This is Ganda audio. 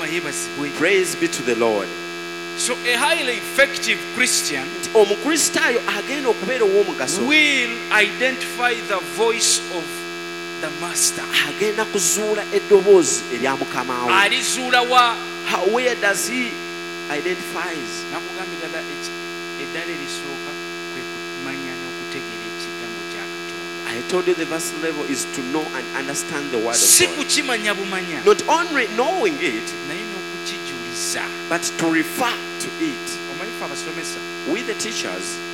Praise be to the Lord. So a highly effective Christian will identify the voice of the master. Where does he identify? I told you the first level is to know and understand the word of God. Not only knowing it, but to refer to it. We the teachers,